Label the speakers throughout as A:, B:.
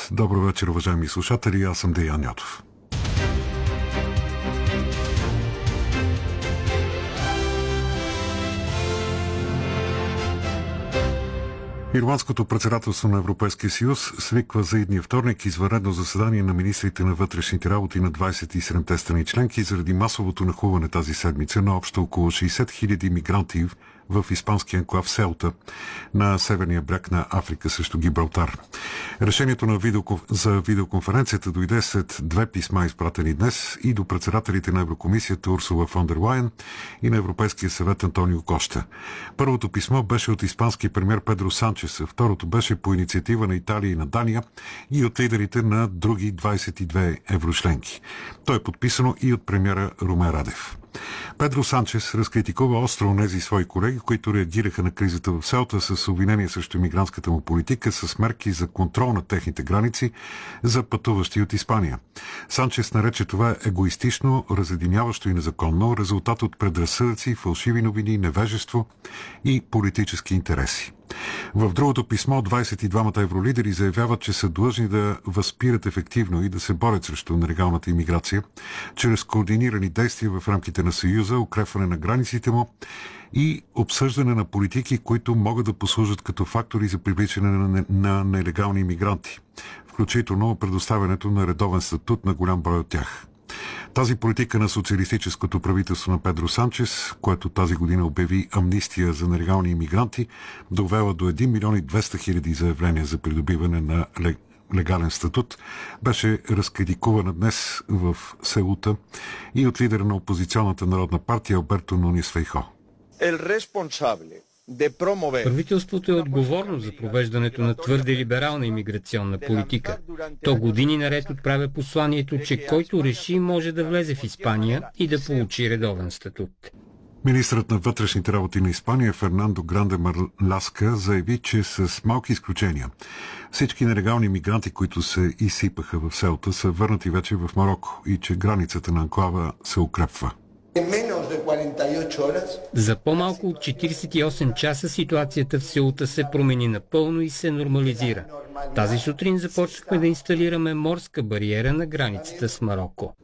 A: Добър вечер, уважаеми слушатели. Аз съм Деян Ятов. Ирландското председателство на Европейския съюз свиква за идния вторник извънредно заседание на министрите на вътрешните работи на 27-те страни членки заради масовото нахлуване тази седмица на общо около 60 000 мигранти в испанския анклав Селта на северния бряг на Африка срещу Гибралтар. Решението за видеоконференцията дойде след две писма, изпратени днес и до председателите на Еврокомисията Урсула фон дер Лайен и на Европейския съвет Антонио Кошта. Първото писмо беше от испанския премиер Педро Санчес, второто беше по инициатива на Италия и на Дания и от лидерите на други 22 еврочленки. То е подписано и от премиера Румен Радев. Педро Санчес разкритикува остро онези свои колеги, които реагираха на кризата в Селта с обвинения срещу мигрантската му политика, с мерки за контрол на техните граници за пътуващи от Испания. Санчес нарече това егоистично, разединяващо и незаконно, резултат от предразсъдъци, фалшиви новини, невежество и политически интереси. В другото писмо 22-мата евролидери заявяват, че са длъжни да възпират ефективно и да се борят срещу нелегалната имиграция чрез координирани действия в рамките на Съюза, укрепване на границите му и обсъждане на политики, които могат да послужат като фактори за привличане на нелегални имигранти, включително предоставянето на редовен статут на голям брой от тях. Тази политика на социалистическото правителство на Педро Санчес, което тази година обяви амнистия за нелегални имигранти, довела до 1 милион и 200 хиляди заявления за придобиване на легален статут, беше разкритикувана днес в Селута и от лидера на опозиционната народна партия Алберто Нунис Фейхо.
B: Правителството е отговорно за провеждането на твърде либерална имиграционна политика. То години наред отправя посланието, че който реши може да влезе в Испания и да получи редовен статут.
A: Министърът на вътрешните работи на Испания Фернандо Гранде Марласка заяви, че с малки изключения всички нелегални мигранти, които се изсипаха в Селта, са върнати вече в Мароко и че границата на анклава се укрепва.
B: За по-малко от 48 часа ситуацията в Селта се промени напълно и се нормализира. Тази сутрин започнахме да инсталираме морска бариера на границата с Мароко.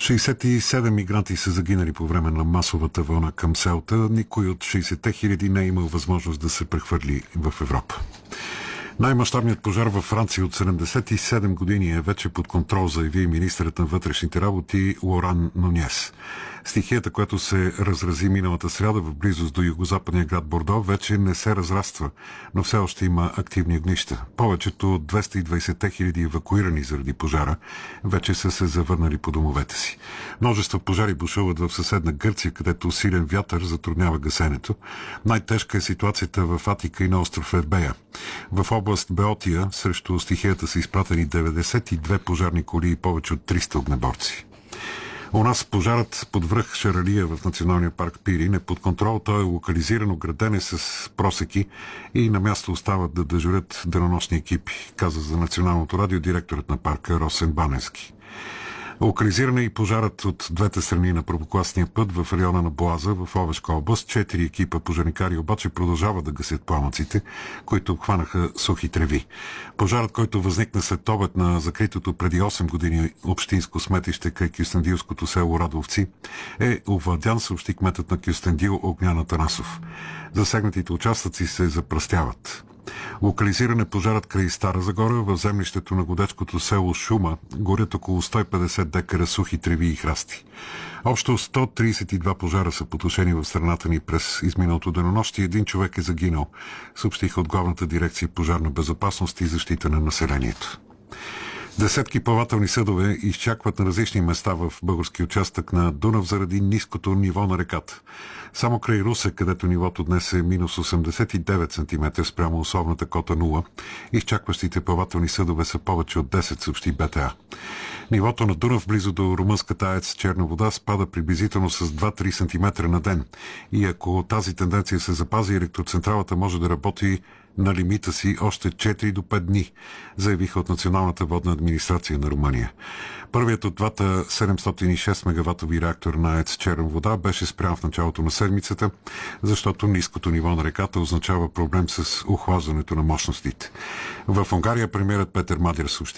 A: 67 мигранти са загинали по време на масовата вълна към Селта. Никой от 60 хиляди не е имал възможност да се прехвърли в Европа. Най-мащабният пожар във Франция от 77 години е вече под контрол, заяви министърът на вътрешните работи Лоран Нуньес. Стихията, която се разрази миналата сряда в близост до югозападния град Бордо, вече не се разраства, но все още има активни огнища. Повечето от 220 хиляди евакуирани заради пожара вече са се завърнали по домовете си. Множество пожари бушуват в съседна Гърция, където силен вятър затруднява гасенето. Най-тежка е ситуацията в Атика и на остров Ербея. В област Беотия срещу стихията са изпратени 92 пожарни коли и повече от 300 огнеборци. У нас пожарът под връх Шаралия в националния парк Пирин е под контрол. Той е локализирано, граден е с просеки и на място остават да дежурят денонощни екипи, каза за Националното радио директорът на парка Росен Баневски. Локализиран е и пожарът от двете страни на първокласния път в района на Боаза в Ловешка област. 4 екипа пожарникари обаче продължават да гасят пламъците, които обхванаха сухи треви. Пожарът, който възникна след обед на закритото преди 8 години общинско сметище край кюстендилското село Радовци, е овладян, съобщи кметът на Кюстендил Огнян Атанасов. Засегнатите участъци се запръстяват. Локализиран е пожарът край Стара Загора. В землището на годечкото село Шума горят около 150 декара сухи треви и храсти. Общо 132 пожара са потушени в страната ни през изминалото денонощие. 1 човек е загинал, съобщиха от Главната дирекция пожарна безопасност и защита на населението. Десетки плавателни съдове изчакват на различни места в български участък на Дунав заради ниското ниво на реката. Само край Русе, където нивото днес е минус 89 см спрямо условната кота 0, изчакващите плавателни съдове са повече от 10, съобщи БТА. Нивото на Дунав близо до румънската АЕЦ Черна вода спада приблизително с 2-3 см на ден. И ако тази тенденция се запази, електроцентралата може да работи на лимита си още 4 до 5 дни, заявиха от Националната водна администрация на Румъния. Първият от двата 706 мегаватови реактор на АЕЦ Черна вода беше спрян в началото на седмицата, защото ниското ниво на реката означава проблем с охлаждането на мощностите. В Унгария премиерът Петър Мадер съобщи,